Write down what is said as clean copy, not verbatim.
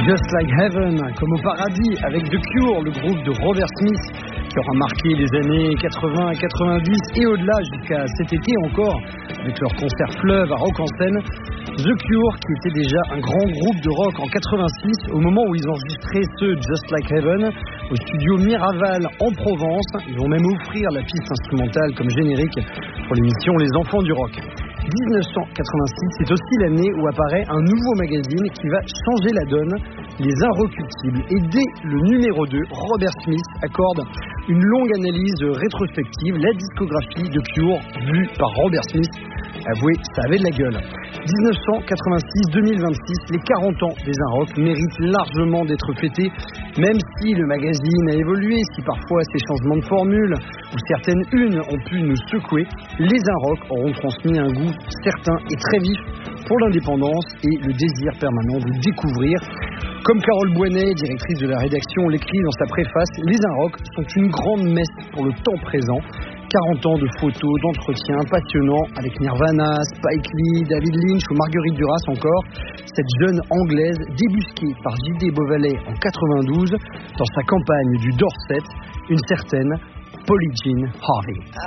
Just Like Heaven, comme au paradis, avec The Cure, le groupe de Robert Smith, qui aura marqué les années 80, 90 et au-delà jusqu'à cet été encore, avec leur concert Fleuve à Rock en Seine. The Cure, qui était déjà un grand groupe de rock en 86, au moment où ils enregistraient ce Just Like Heaven, au studio Miraval en Provence. Ils vont même offrir la piste instrumentale comme générique pour l'émission Les Enfants du Rock. 1986, c'est aussi l'année où apparaît un nouveau magazine qui va changer la donne, Les Inrecuptibles. Et dès le numéro 2, Robert Smith accorde une longue analyse rétrospective, la discographie de Cure vue par Robert Smith. Avouez, ça avait de la gueule. 1986-2026, les 40 ans des Inrock méritent largement d'être fêtés, même si le magazine a évolué, si parfois ces changements de formule ou certaines unes ont pu nous secouer, les Inrock auront transmis un goût certain et très vif pour l'indépendance et le désir permanent de découvrir. Comme Carole Boinet, directrice de la rédaction, l'écrit dans sa préface, les Inrock sont une grande messe pour le temps présent. 40 ans de photos, d'entretiens passionnants avec Nirvana, Spike Lee, David Lynch ou Marguerite Duras encore. Cette jeune Anglaise débusquée par J.D. Beauvalet en 92 dans sa campagne du Dorset, une certaine Polly Jean Harvey.